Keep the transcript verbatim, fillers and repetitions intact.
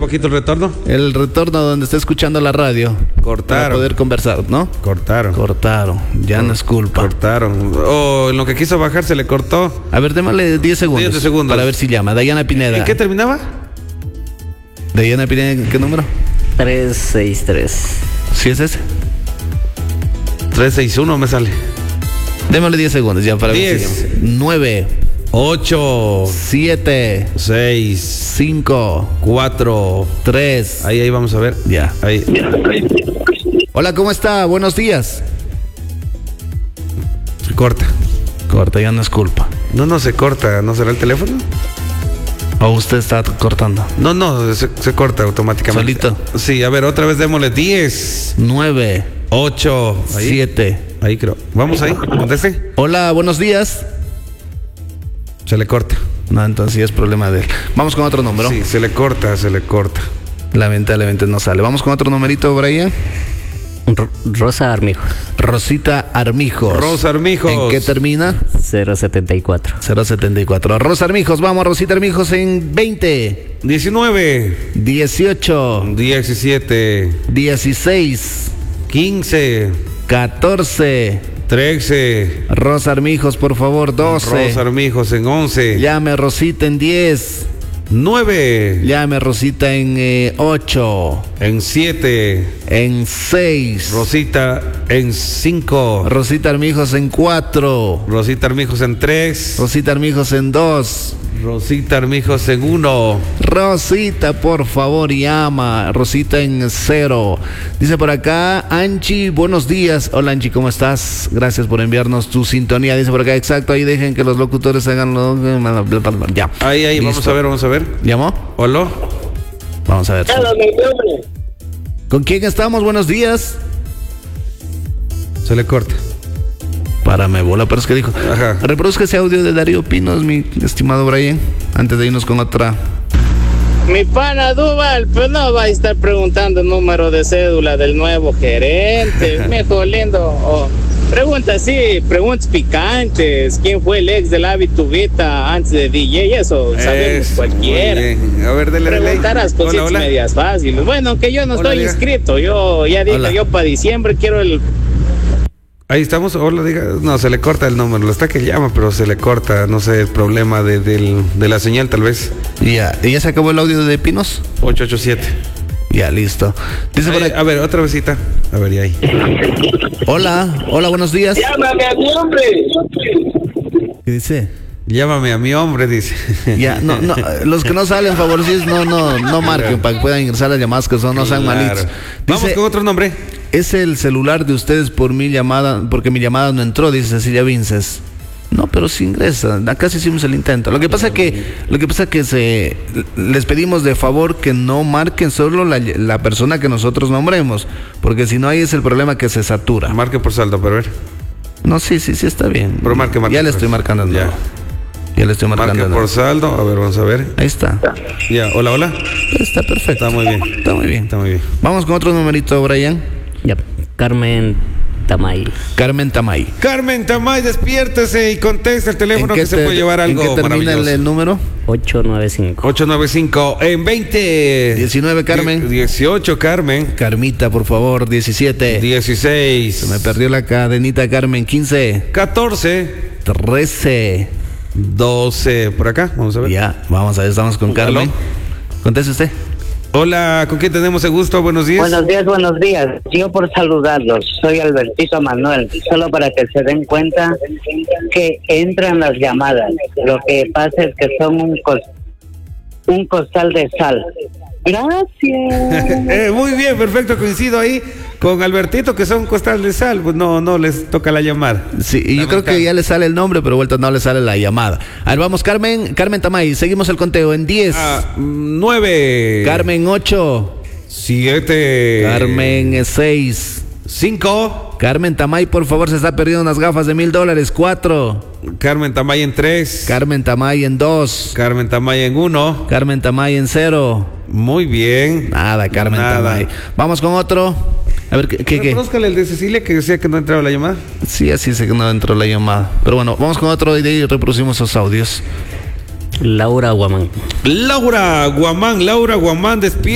poquito el retorno. El retorno donde está escuchando la radio. Cortaron. Para poder conversar, ¿no? Cortaron. Cortaron. Ya no es culpa. Cortaron. O en lo que quiso bajar se le cortó. A ver, démosle diez segundos. diez segundos. Para ver si llama. Dayana Pineda. ¿En qué terminaba? Dayana Pineda, ¿en qué número? tres seis tres. ¿Sí es ese? tres seis uno me sale. Démosle diez segundos ya para ver si llama. nueve. ocho. siete. seis. cinco. cuatro. tres. Ahí, ahí vamos a ver. Ya. Ahí. Hola, ¿cómo está? Buenos días. Se corta. Corta, ya no es culpa. No, no se corta. ¿No será el teléfono? ¿O usted está cortando? No, no, se, se corta automáticamente. ¿Solito? Sí, a ver, otra vez démosle diez. nueve. ocho. Ahí. siete. Ahí creo. Vamos ahí, conteste. Hola, buenos días. Se le corta. No, entonces sí es problema de él. Vamos con otro número. Sí, se le corta, se le corta. Lamentablemente no sale. Vamos con otro numerito, Brian. R- Rosa Armijos. Rosita Armijos. Rosa Armijos. ¿En qué termina? cero setenta y cuatro. cero setenta y cuatro. Rosa Armijos, vamos, Rosita Armijos en veinte. diecinueve. dieciocho. diecisiete. dieciséis. quince. catorce. trece. Rosa Armijos, por favor, doce. Rosa Armijos en once. Llame Rosita en diez. nueve. Llame Rosita en eh, ocho. En siete. En seis. Rosita en cinco. Rosita Armijos en cuatro. Rosita Armijos en tres. Rosita Armijos en dos. Rosita Armijos en uno. Rosita, por favor, llama. Rosita en cero. Dice por acá, Anchi, buenos días. Hola, Anchi, ¿cómo estás? Gracias por enviarnos tu sintonía. Dice por acá, exacto, ahí dejen que los locutores hagan lo... Ya. Ahí, ahí, Listo. vamos a ver, vamos a ver. ¿Llamó? ¿Hola? Vamos a ver. ¿Con quién estamos? Buenos días. Se le corta. Párame, bola, pero es que dijo. Ajá. Reproduzca ese audio de Darío Pinos, mi estimado Brian, antes de irnos con otra. Mi pana Duval, pues no va a estar preguntando el número de cédula del nuevo gerente. Mejor lindo. Oh, pregunta así, preguntas picantes. ¿Quién fue el ex del Habitubita antes de D J? Eso sabemos Eso, cualquiera. muy bien. A ver, dele, dele. Preguntarás Hola, cositas hola. medias fáciles. Bueno, aunque yo no Hola, estoy diga. inscrito. Yo ya dije, Hola. yo para diciembre quiero el... Ahí estamos. Hola, diga. No, se le corta el número. Lo está que llama, pero se le corta. No sé, el problema de, del- de la señal, tal vez. Ya, ¿y ya se acabó el audio de Pinos? ocho ocho siete. Ya, listo. Dice por Ahí, acá, a ver, otra visita. A ver, y ahí. hola, hola, buenos días. Llámame a mi hombre. ¿Qué dice? Llámame a mi hombre, dice. Ya, no, no, los que no salen favorecidos, no, no, no marquen para que puedan ingresar las llamadas que son, no sean Claro. malitos. Vamos Dice, con otro nombre. es el celular de ustedes por mi llamada, porque mi llamada no entró, dice Cecilia Vinces. No, pero sí ingresa. Acá sí hicimos el intento. Lo que pasa que, lo que pasa que se les pedimos de favor que no marquen solo la, la persona que nosotros nombremos, porque si no ahí es el problema que se satura. Marque por saldo, pero a ver. No, sí, sí, sí está bien. Pero marque, marque, ya le pues. estoy marcando de Ya. nuevo. Ya le estoy marcando Marque de por nuevo. saldo. A ver, vamos a ver. Ahí está. Ya, hola, hola. Está perfecto. Está muy bien. Está muy bien. Está muy bien. Vamos con otro numerito, Brian. Ya. Carmen Tamay. Carmen Tamay. Carmen Tamay, despiértese y contesta el teléfono que se te- puede llevar algo ¿En qué termina el, maravilloso. el número? ocho nueve cinco. ocho nueve cinco en veinte. diecinueve, Carmen. Die- dieciocho, Carmen. Carmita, por favor, diecisiete. dieciséis. Se me perdió la cadenita, Carmen. quince. catorce. trece. doce. Por acá, vamos a ver. Ya, vamos a ver, estamos con Carmen. ¿Aló? Conteste usted. Hola, ¿con quién tenemos el gusto? Buenos días. Buenos días, buenos días. Yo por saludarlos, soy Albertito Manuel, solo para que se den cuenta que entran las llamadas. Lo que pasa es que son un, cos- un costal de sal. Gracias. Eh, muy bien, perfecto, coincido ahí con Albertito, que son costal de sal. Pues no, no les toca la llamada. Sí, y yo creo que ya le sale el nombre, pero vuelta no le sale la llamada. A ver, vamos, Carmen. Carmen Tamay, seguimos el conteo en diez. Ah, nueve. Carmen, ocho. Siete. Carmen, seis. Cinco. Carmen Tamay, por favor, se está perdiendo unas gafas de mil dólares. Cuatro. Carmen Tamay en tres. Carmen Tamay en dos. Carmen Tamay en uno. Carmen Tamay en cero. Muy bien. Nada, Carmen Nada. Tamay. Vamos con otro. A ver, ¿qué? qué, qué? Reprodúzcale el de Cecilia, que decía que no entraba la llamada. Sí, así sé que no entró la llamada. Pero bueno, vamos con otro y de ahí reproducimos esos audios. Laura Guamán. Laura Guamán, Laura Guamán, despierta.